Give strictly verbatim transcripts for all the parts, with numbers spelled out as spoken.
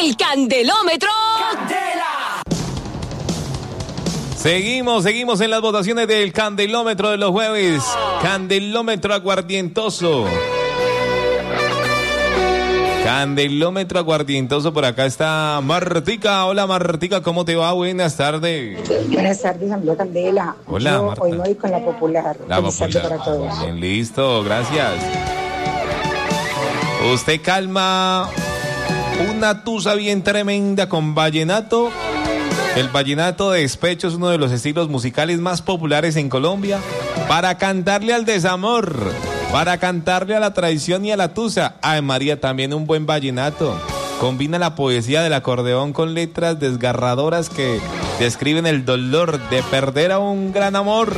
El Candelómetro. ¡Candela! Seguimos, seguimos en las votaciones del Candelómetro de los jueves. Candelómetro aguardientoso. Candelómetro aguardientoso, por acá está Martica. Hola Martica, ¿cómo te va? Buenas tardes. Buenas tardes, amigo Candela. Hola, Yo Marta. hoy me voy con la popular. La Feliz tarde popular. para todos. Bien, listo, gracias. Usted calma una tusa bien tremenda con vallenato. El vallenato de despecho es uno de los estilos musicales más populares en Colombia. Para cantarle al desamor, para cantarle a la traición y a la tusa. Ay, María, también un buen vallenato. Combina la poesía del acordeón con letras desgarradoras que describen el dolor de perder a un gran amor.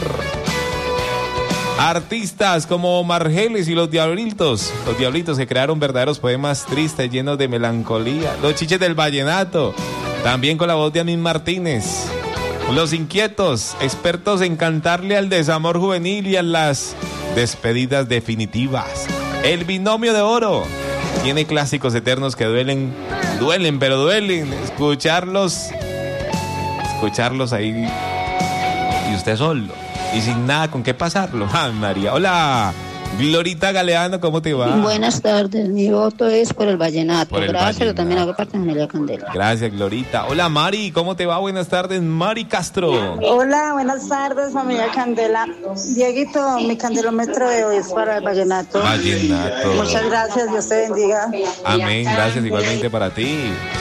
Artistas como Margeles y los Diablitos, los Diablitos que crearon verdaderos poemas tristes llenos de melancolía. Los Chiches del Vallenato, también con la voz de Anín Martínez. Los Inquietos, expertos en cantarle al desamor juvenil y a las despedidas definitivas. El Binomio de Oro tiene clásicos eternos que duelen, duelen, pero duelen. Escucharlos, escucharlos ahí y usted solo. Y sin nada con qué pasarlo. ¡Ah, María! Hola, Glorita Galeano, ¿cómo te va? Buenas tardes, mi voto es por el vallenato. Por el Gracias, vallenato. yo también hago parte de Familia Candela. Gracias, Glorita. Hola, Mari, ¿cómo te va? Buenas tardes, Mari Castro. Hola, buenas tardes, familia Candela. Dieguito, mi candelómetro de hoy es para el vallenato. Vallenato. Muchas gracias, Dios te bendiga. Amén, gracias igualmente para ti.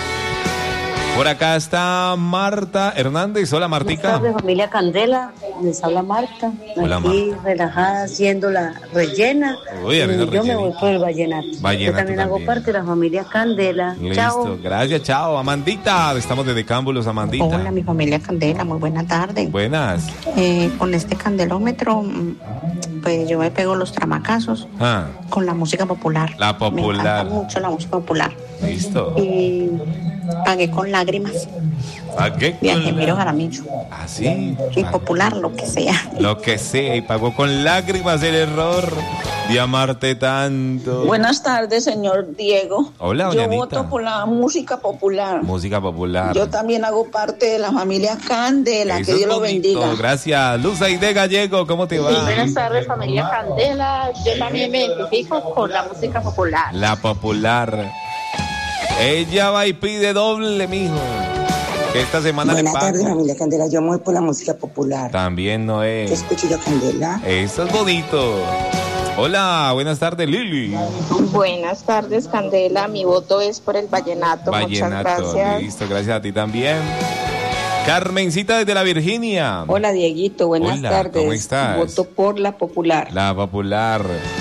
Por acá está Marta Hernández. Hola, Martica. Buenas tardes, familia Candela. Les habla Marta. Hola, Aquí relajada haciendo la rellena. Uy, y harina yo me rellena. voy por el vallenato. Vallenato Yo también, hago también. parte de la familia Candela. Listo, Chao. gracias, chao. Amandita, estamos desde Cámbulos, Amandita. Hola, mi familia Candela, muy buena tarde. Buenas. Eh, con este candelómetro, mm, pues yo me pego los tramacazos Ah, con la música popular. La popular. Me encanta mucho la música popular. listo. Y pagué con lágrimas ¿A qué? de Angemiro Jaramillo. Así. Y popular, lo que sea. Lo que sea, y pagó con lágrimas el error de amarte tanto. Buenas tardes, señor Diego. Hola, Yo doña Anita. voto por la música popular. Música popular. Yo también hago parte de la familia Candela. Eso Que es Dios lo bonito. bendiga. Gracias. Luz Aide Gallego, ¿cómo te va? Buenas tardes, familia Candela. Yo también me identifico con la música popular. La popular. Ella va y pide doble, mijo. Que esta semana Buenas le tardes, paga. familia Candela. Yo me voy por la música popular. También no Yo es. escucho yo Candela. Eso es bonito. Hola, buenas tardes, Lili. Buenas tardes, Candela. Mi voto es por el vallenato. Vallenato. Muchas gracias. Listo, gracias a ti también. Carmencita desde la Virginia. Hola, Dieguito, buenas Hola, tardes. ¿cómo estás? Voto por la popular. La popular.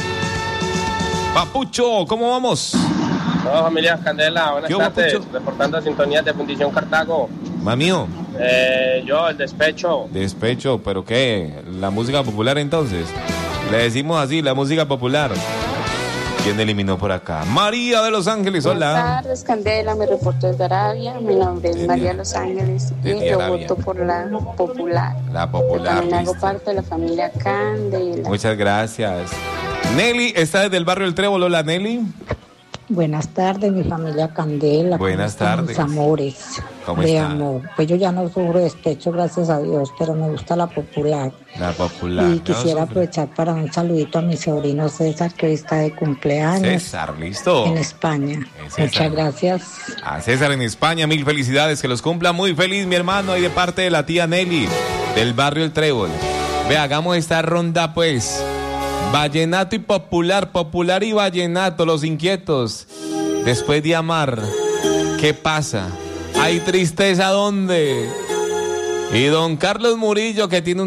Papucho, ¿cómo vamos? Hola, familia Candela, buenas ¿Qué hubo, tardes. Pucho? Reportando sintonías de Fundición Cartago. Mamío, Eh, yo, el despecho. despecho, ¿pero qué? ¿La música popular entonces? Le decimos así, la música popular. ¿Quién eliminó por acá? María de Los Ángeles, Buenas hola. tardes, Candela. Me reporto desde Arabia. Mi nombre es Desde- María de Los Ángeles y desde yo Arabia. voto por la popular. La Yo popular. también hago listo. parte de la familia Candela. Muchas gracias. Nelly está desde el barrio El Trébol. Hola, Nelly. Buenas tardes, mi familia Candela. Buenas ¿Cómo están tardes. mis amores ¿Cómo de está? amor. Pues yo ya no sufro despecho, gracias a Dios, pero me gusta la popular. La popular. Y No quisiera sufre. aprovechar para un saludito a mi sobrino César, que hoy está de cumpleaños César, listo. en España. Es César. Muchas gracias. A César en España, mil felicidades, que los cumpla muy feliz, mi hermano, y de parte de la tía Nelly, del barrio El Trébol. Ve, hagamos esta ronda, pues. Vallenato y popular, popular y vallenato, los inquietos. Después de amar, ¿qué pasa? ¿Hay tristeza dónde? Y don Carlos Murillo, que tiene un